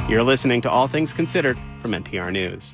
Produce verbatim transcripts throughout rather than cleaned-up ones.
You're listening to All Things Considered from N P R News.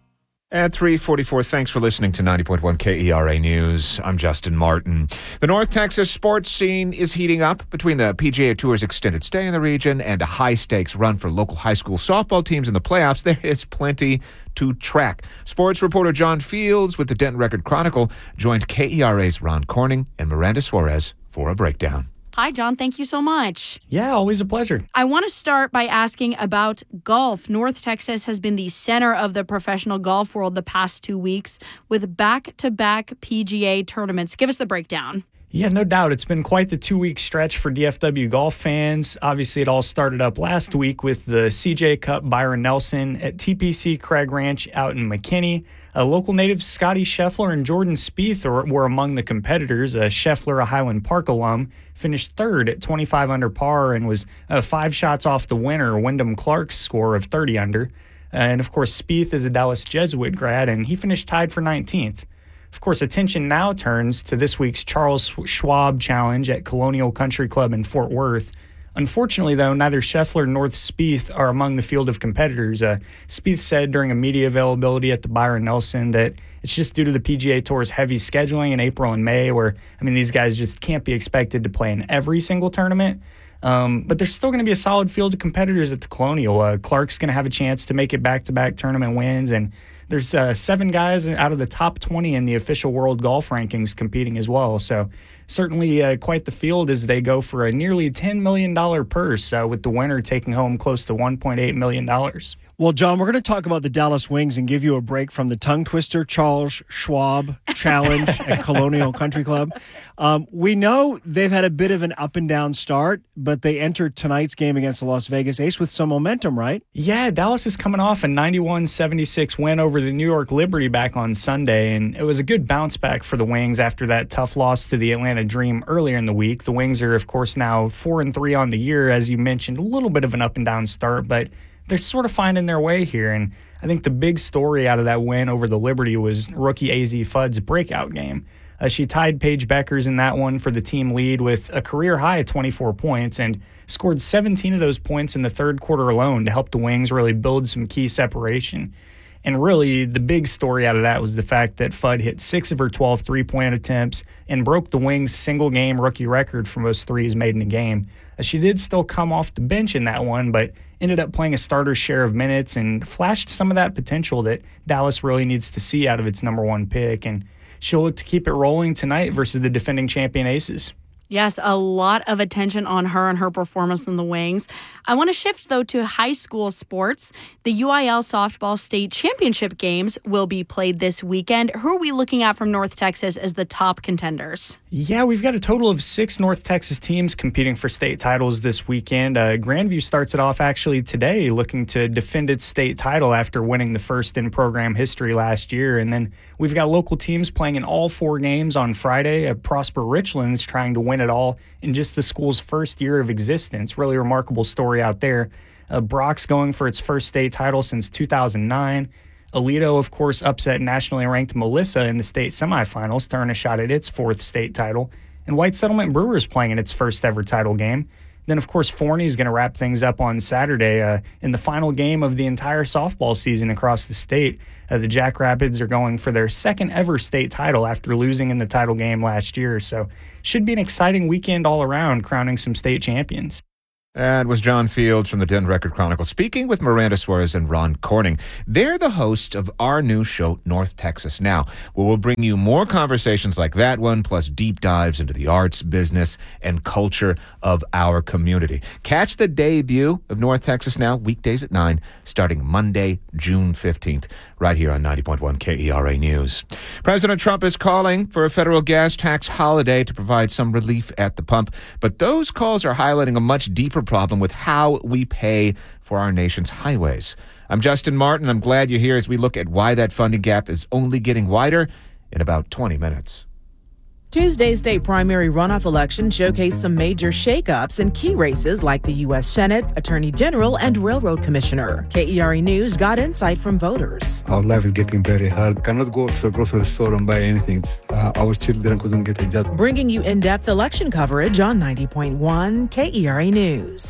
At three forty-four, thanks for listening to ninety point one K E R A News. I'm Justin Martin. The North Texas sports scene is heating up between the P G A Tour's extended stay in the region and a high-stakes run for local high school softball teams in the playoffs. There is plenty to track. Sports reporter John Fields with the Denton Record-Chronicle joined K E R A's Ron Corning and Miranda Suarez for a breakdown. Hi, John. Thank you so much. Yeah, always a pleasure. I want to start by asking about golf. North Texas has been the center of the professional golf world the past two weeks with back-to-back P G A tournaments. Give us the breakdown. Yeah, no doubt. It's been quite the two-week stretch for D F W golf fans. Obviously, it all started up last week with the C J Cup Byron Nelson at T P C Craig Ranch out in McKinney. Uh, local natives Scotty Scheffler and Jordan Spieth are, were among the competitors. Uh, Scheffler, a Highland Park alum, finished third at twenty-five under par and was uh, five shots off the winner, Wyndham Clark's score of thirty under. Uh, and, of course, Spieth is a Dallas Jesuit grad, and he finished tied for nineteenth. Of course, attention now turns to this week's Charles Schwab Challenge at Colonial Country Club in Fort Worth. Unfortunately, though, neither Scheffler nor Spieth are among the field of competitors. Uh, Spieth said during a media availability at the Byron Nelson that it's just due to the P G A Tour's heavy scheduling in April and May, where, I mean, these guys just can't be expected to play in every single tournament. Um, but there's still going to be a solid field of competitors at the Colonial. Uh, Clark's going to have a chance to make it back-to-back tournament wins, and there's uh, seven guys out of the top twenty in the official world golf rankings competing as well. So certainly uh, quite the field as they go for a nearly ten million dollars purse, uh, with the winner taking home close to one point eight million dollars. Well, John, we're going to talk about the Dallas Wings and give you a break from the tongue twister Charles Schwab Challenge at Colonial Country Club. Um, we know they've had a bit of an up and down start, but they entered tonight's game against the Las Vegas Ace with some momentum, right? Yeah, Dallas is coming off a ninety-one seventy-six win over the New York Liberty back on Sunday, and it was a good bounce back for the Wings after that tough loss to the Atlanta Dream earlier in the week. The Wings are, of course, now four and three on the year, as you mentioned, a little bit of an up and down start, but they're sort of finding their way here. And I think the big story out of that win over the Liberty was rookie A Z Fudd's breakout game. Uh, she tied Paige Beckers in that one for the team lead with a career high of twenty-four points and scored seventeen of those points in the third quarter alone to help the Wings really build some key separation. And really, the big story out of that was the fact that Fudd hit six of her twelve three-point attempts and broke the Wings' single-game rookie record for most threes made in a game. Uh, she did still come off the bench in that one, but ended up playing a starter's share of minutes and flashed some of that potential that Dallas really needs to see out of its number one pick. And she'll look to keep it rolling tonight versus the defending champion Aces. Yes, a lot of attention on her and her performance in the Wings. I want to shift, though, to high school sports. The U I L Softball State Championship games will be played this weekend. Who are we looking at from North Texas as the top contenders? Yeah, we've got a total of six North Texas teams competing for state titles this weekend. Uh, Grandview starts it off actually today, looking to defend its state title after winning the first in program history last year. And then we've got local teams playing in all four games on Friday. Uh, Prosper Richlands trying to win it all in just the school's first year of existence. Really remarkable story out there. Uh, Brock's going for its first state title since two thousand nine. Aledo, of course, upset nationally ranked Melissa in the state semifinals to earn a shot at its fourth state title. And White Settlement Brewers playing in its first ever title game. Then, of course, Forney is going to wrap things up on Saturday uh, in the final game of the entire softball season across the state. Uh, the Jackrapids are going for their second ever state title after losing in the title game last year. So should be an exciting weekend all around, crowning some state champions. That was John Fields from the Denton Record-Chronicle speaking with Miranda Suarez and Ron Corning. They're the hosts of our new show, North Texas Now, where we'll bring you more conversations like that one, plus deep dives into the arts, business, and culture of our community. Catch the debut of North Texas Now weekdays at nine, starting Monday, June fifteenth, right here on ninety point one K E R A News. President Trump is calling for a federal gas tax holiday to provide some relief at the pump, but those calls are highlighting a much deeper problem with how we pay for our nation's highways. I'm Justin Martin. I'm glad you're here as we look at why that funding gap is only getting wider in about twenty minutes. Tuesday's state primary runoff election showcased some major shakeups in key races like the U S Senate, Attorney General, and Railroad Commissioner. K E R A News got insight from voters. Our life is getting very hard. Cannot go to the grocery store and buy anything. Uh, our children couldn't get a job. Bringing you in-depth election coverage on ninety point one K E R A News.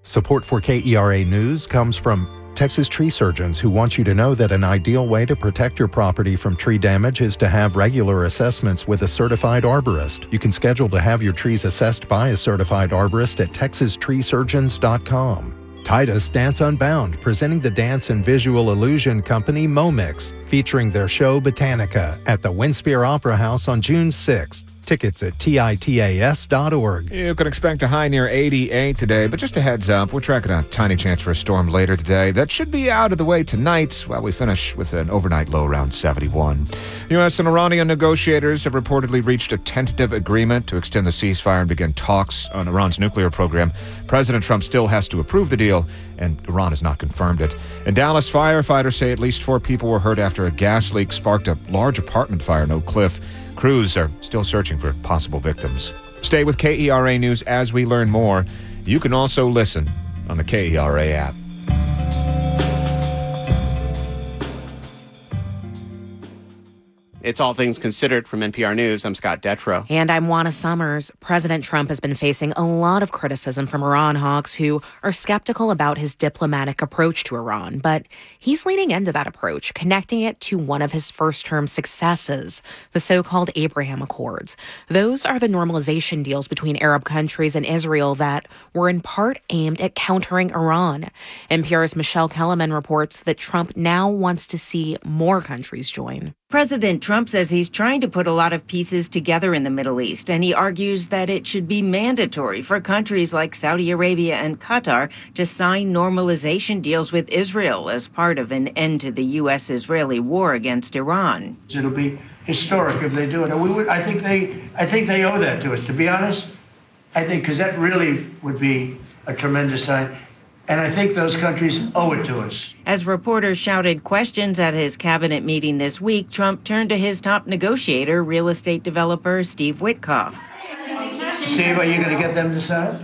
Support for K E R A News comes from Texas Tree Surgeons, who want you to know that an ideal way to protect your property from tree damage is to have regular assessments with a certified arborist. You can schedule to have your trees assessed by a certified arborist at texas tree surgeons dot com. Titus Dance Unbound, presenting the dance and visual illusion company Momix, featuring their show Botanica at the Winspear Opera House on June sixth. Tickets at titas dot org. You can expect a high near eighty-eight today, but just a heads up, we're tracking a tiny chance for a storm later today. That should be out of the way tonight while we finish with an overnight low around seventy-one. U S and Iranian negotiators have reportedly reached a tentative agreement to extend the ceasefire and begin talks on Iran's nuclear program. President Trump still has to approve the deal, and Iran has not confirmed it. In Dallas, firefighters say at least four people were hurt after a gas leak sparked a large apartment fire in Oak Cliff. Crews are still searching for possible victims. Stay with K E R A News as we learn more. You can also listen on the K E R A app. It's All Things Considered from N P R News. I'm Scott Detrow. And I'm Juana Summers. President Trump has been facing a lot of criticism from Iran hawks who are skeptical about his diplomatic approach to Iran. But he's leaning into that approach, connecting it to one of his first-term successes, the so-called Abraham Accords. Those are the normalization deals between Arab countries and Israel that were in part aimed at countering Iran. N P R's Michelle Kellerman reports that Trump now wants to see more countries join. President Trump says he's trying to put a lot of pieces together in the Middle East, and he argues that it should be mandatory for countries like Saudi Arabia and Qatar to sign normalization deals with Israel as part of an end to the U S Israeli war against Iran. It'll be historic if they do it. And we would, I think they, I think they owe that to us. To be honest, I think because that really would be a tremendous sign. And I think those countries owe it to us. As reporters shouted questions at his cabinet meeting this week, Trump turned to his top negotiator, real estate developer Steve Witkoff. Steve, are you going to get them to sign?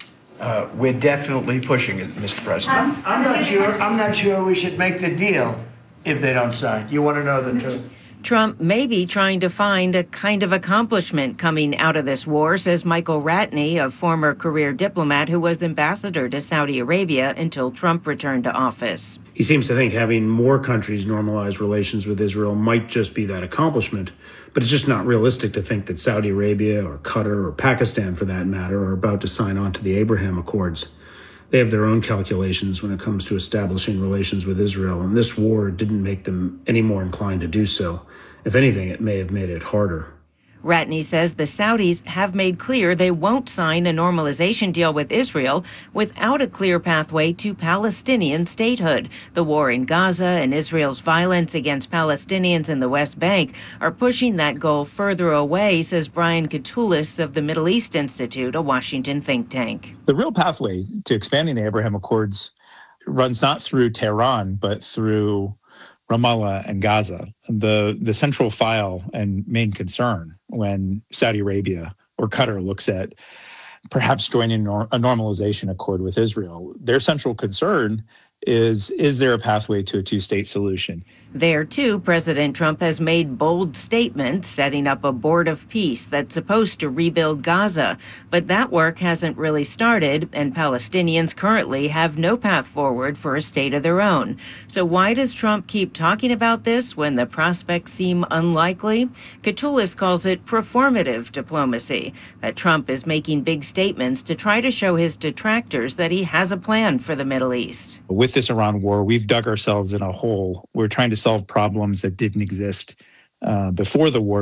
Uh, we're definitely pushing it, Mister President. I'm not sure. I'm not sure we should make the deal if they don't sign. You want to know the truth? Trump may be trying to find a kind of accomplishment coming out of this war, says Michael Ratney, a former career diplomat who was ambassador to Saudi Arabia until Trump returned to office. He seems to think having more countries normalize relations with Israel might just be that accomplishment, but it's just not realistic to think that Saudi Arabia or Qatar or Pakistan, for that matter, are about to sign on to the Abraham Accords. They have their own calculations when it comes to establishing relations with Israel, and this war didn't make them any more inclined to do so. If anything, it may have made it harder. Ratney says the Saudis have made clear they won't sign a normalization deal with Israel without a clear pathway to Palestinian statehood. The war in Gaza and Israel's violence against Palestinians in the West Bank are pushing that goal further away, says Brian Katulis of the Middle East Institute, a Washington think tank. The real pathway to expanding the Abraham Accords runs not through Tehran, but through Ramallah and Gaza. The the central file and main concern when Saudi Arabia or Qatar looks at perhaps joining a normalization accord with Israel, their central concern is, is there a pathway to a two-state solution? There, too, President Trump has made bold statements setting up a board of peace that's supposed to rebuild Gaza. But that work hasn't really started, and Palestinians currently have no path forward for a state of their own. So why does Trump keep talking about this when the prospects seem unlikely? Katulis calls it performative diplomacy, that Trump is making big statements to try to show his detractors that he has a plan for the Middle East. With this Iran war, we've dug ourselves in a hole. We're trying to solve problems that didn't exist uh, before the war.